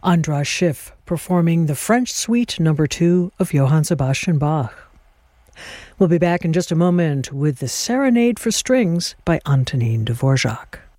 Andras Schiff performing the French Suite No. 2 of Johann Sebastian Bach. We'll be back in just a moment with the Serenade for Strings by Antonin Dvorak.